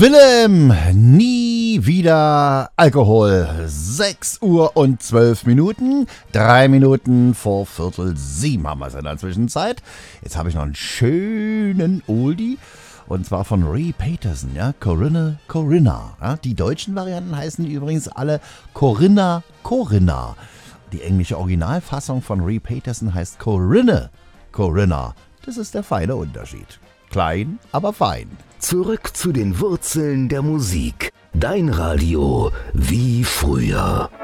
Willem, nie wieder Alkohol. 6 Uhr und 12 Minuten. 3 Minuten vor 6:45 haben wir es in der Zwischenzeit. Jetzt habe ich noch einen schönen Oldie. Und zwar von Ray Peterson, ja, Corinna. Ja. Die deutschen Varianten heißen übrigens alle Corinna. Die englische Originalfassung von Ray Peterson heißt Corinna. Das ist der feine Unterschied. Klein, aber fein. Zurück zu den Wurzeln der Musik. Dein Radio wie früher.